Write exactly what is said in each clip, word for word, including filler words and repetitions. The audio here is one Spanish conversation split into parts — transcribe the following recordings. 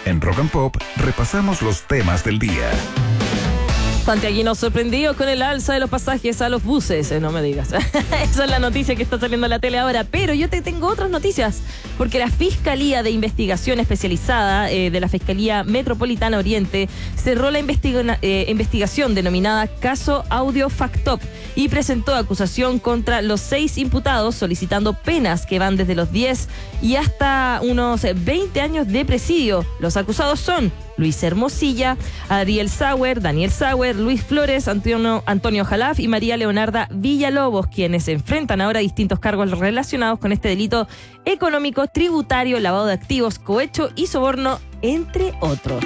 En Rock and Pop repasamos los temas del día. Santiaguinos sorprendidos con el alza de los pasajes a los buses. Eh, no me digas. Esa es la noticia que está saliendo en la tele ahora. Pero yo te tengo otras noticias. Porque la Fiscalía de Investigación Especializada eh, de la Fiscalía Metropolitana Oriente cerró la investiga- eh, investigación denominada Caso Audio Factop y presentó acusación contra los seis imputados solicitando penas que van desde los diez y hasta unos veinte años de presidio. Los acusados son Luis Hermosilla, Ariel Sauer, Daniel Sauer, Luis Flores, Antonio, Antonio Jalaf y María Leonarda Villalobos, quienes enfrentan ahora distintos cargos relacionados con este delito económico, tributario, lavado de activos, cohecho y soborno, entre otros.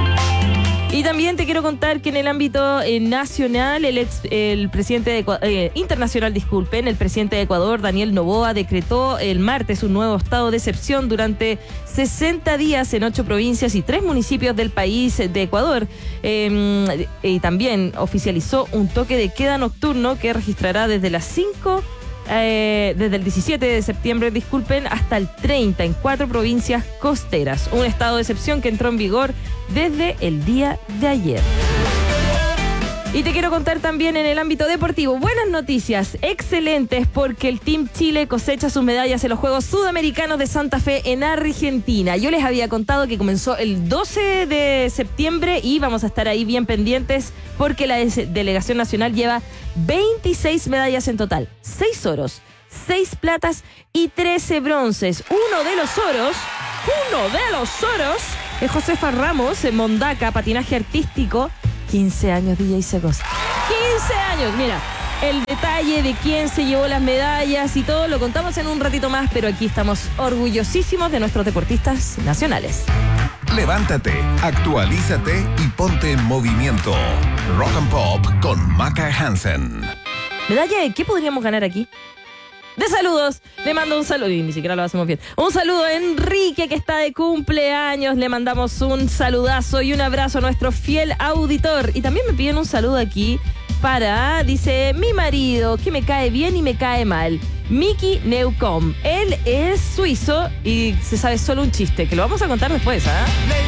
Y también te quiero contar que en el ámbito eh, nacional, el, ex, el presidente de Ecuador, eh, internacional, disculpen, el presidente de Ecuador, Daniel Noboa, decretó el martes un nuevo estado de excepción durante sesenta días en ocho provincias y tres municipios del país de Ecuador. Eh, y también oficializó un toque de queda nocturno que registrará desde las cinco Eh, desde el diecisiete de septiembre, disculpen, hasta el treinta en cuatro provincias costeras. Un estado de excepción que entró en vigor desde el día de ayer. Y te quiero contar también en el ámbito deportivo, buenas noticias, excelentes, porque el Team Chile cosecha sus medallas en los Juegos Sudamericanos de Santa Fe en Argentina. Yo les había contado que comenzó el doce de septiembre y vamos a estar ahí bien pendientes porque la des- delegación nacional lleva veintiséis medallas en total, seis oros, seis platas y trece bronces. Uno de los oros, uno de los oros es Josefa Ramos en Mondaca, patinaje artístico. quince años, D J Secos. quince años, mira, el detalle de quién se llevó las medallas y todo lo contamos en un ratito más, pero aquí estamos orgullosísimos de nuestros deportistas nacionales. Levántate, actualízate y ponte en movimiento. Rock and Pop con Maca Hansen. ¿Medalla de qué podríamos ganar aquí? De saludos, le mando un saludo, y ni siquiera lo hacemos bien. Un saludo a Enrique, que está de cumpleaños, le mandamos un saludazo y un abrazo a nuestro fiel auditor. Y también me piden un saludo aquí para, dice, mi marido, que me cae bien y me cae mal, Miki Neucom. Él es suizo y se sabe solo un chiste, que lo vamos a contar después, ¿ah? ¿eh?